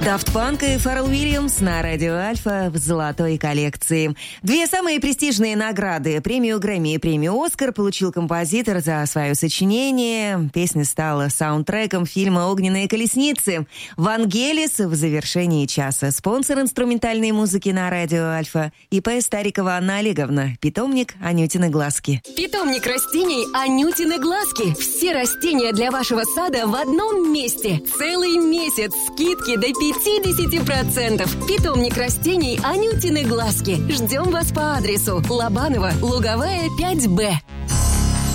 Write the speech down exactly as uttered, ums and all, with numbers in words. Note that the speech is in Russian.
Daft Punk и Фаррелл Уильямс на радио Альфа в золотой коллекции. Две самые престижные награды – премию Грэмми и премию Оскар получил композитор за свое сочинение. Песня стала саундтреком фильма «Огненные колесницы». Вангелис в завершении часа. Спонсор инструментальной музыки на радио Альфа. ИП Старикова Анна Олеговна. Питомник «Анютины глазки». Питомник растений «Анютины глазки». Все растения для вашего сада в одном месте. Целый месяц скидки до пятьдесят процентов. Питомник растений «Анютины глазки». Ждем вас по адресу Лобанова, Луговая, пять Б.